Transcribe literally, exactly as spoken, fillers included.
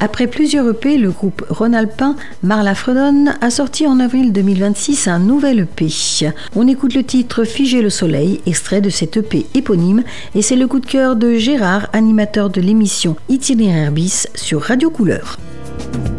Après plusieurs E P, le groupe rhône-alpin Marla Fredon a sorti en avril deux mille vingt-six un nouvel E P. On écoute le titre Figer le soleil, extrait de cet E P éponyme, et c'est le coup de cœur de Gérard, animateur de l'émission Itinéraire bis sur Radio Couleur.